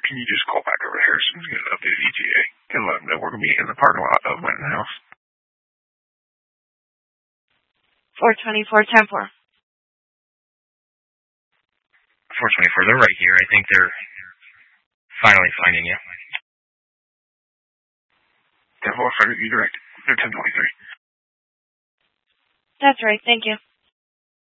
can you just call back over to Harrison and get an updated ETA and let them know we're going to be in the parking lot of Linton House? 424 Templar. 424, they're right here. I think they're finally finding you. 10-4, you direct. They're 1023. That's right, thank you.